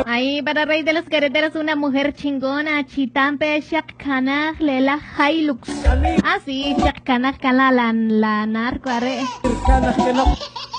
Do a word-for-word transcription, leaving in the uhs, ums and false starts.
Ahí para Rey de los Carreteros, una mujer chingona, Chitampe, Shakkanaj, Lela, Hilux. Ah, sí, Shakkanaj, Kala, la, la narco, arre.